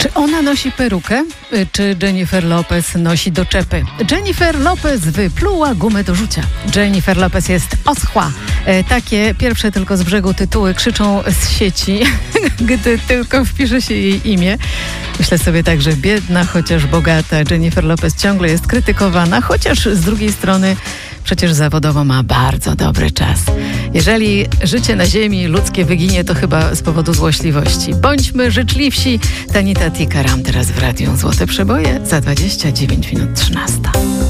Czy ona nosi perukę, czy Jennifer Lopez nosi doczepy? Jennifer Lopez wypluła gumę do rzucia. Jennifer Lopez jest oschła. Takie pierwsze tylko z brzegu tytuły krzyczą z sieci, gdy tylko wpisze się jej imię. Myślę sobie tak, że biedna, chociaż bogata Jennifer Lopez ciągle jest krytykowana, chociaż z drugiej strony przecież zawodowo ma bardzo dobry czas. Jeżeli życie na ziemi ludzkie wyginie, to chyba z powodu złośliwości. Bądźmy życzliwsi. Tanita Tikaram teraz w radiu Złote Przeboje za 29 minut 13.